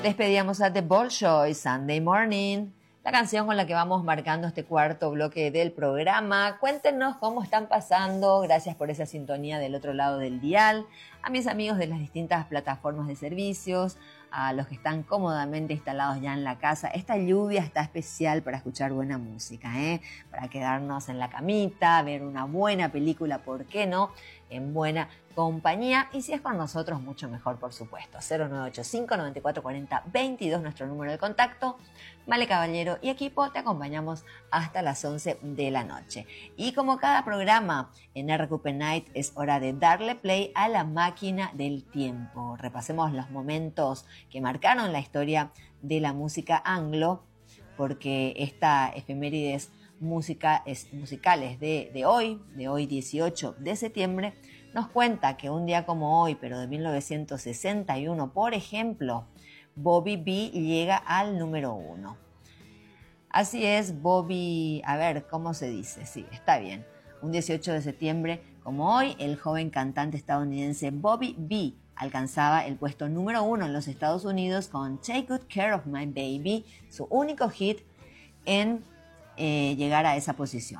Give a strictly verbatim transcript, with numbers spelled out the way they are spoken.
Despedíamos a The Bolshoi, Sunday Morning, la canción con la que vamos marcando este cuarto bloque del programa. Cuéntenos cómo están pasando, gracias por esa sintonía del otro lado del dial, a mis amigos de las distintas plataformas de servicios, a los que están cómodamente instalados ya en la casa. Esta lluvia está especial para escuchar buena música, ¿eh? Para quedarnos en la camita, ver una buena película, ¿por qué no? En buena compañía, y si es con nosotros, mucho mejor, por supuesto. cero nueve ocho cinco, nueve cuatro cuatro cero, veintidós, nuestro número de contacto. Vale Caballero y equipo, te acompañamos hasta las once de la noche. Y como cada programa en R Q P Night, es hora de darle play a la máquina del tiempo. Repasemos los momentos que marcaron la historia de la música anglo, porque esta efemérides música, es, musicales de, de hoy, de hoy dieciocho de septiembre, nos cuenta que un día como hoy, pero de mil novecientos sesenta y uno, por ejemplo, Bobby B llega al número uno. Así es, Bobby, a ver, ¿cómo se dice? Sí, está bien. Un dieciocho de septiembre, como hoy, el joven cantante estadounidense Bobby B alcanzaba el puesto número uno en los Estados Unidos con Take Good Care of My Baby, su único hit en eh, llegar a esa posición.